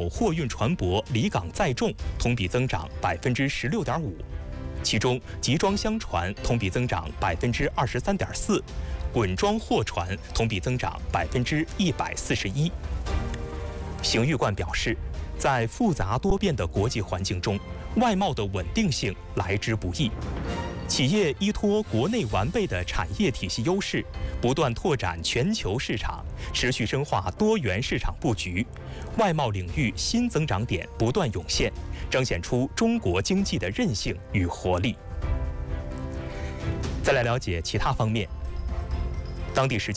货运船舶离港载重同比增长16.5%，其中集装箱船同比增长23.4%，滚装货船同比增长141%。邢玉冠表示，在复杂多变的国际环境中，外贸的稳定性来之不易。企业依托国内完备的产业体系优势，不断拓展全球市场，持续深化多元市场布局，外贸领域新增长点不断涌现，彰显出中国经济的韧性与活力。再来了解其他方面，当地时间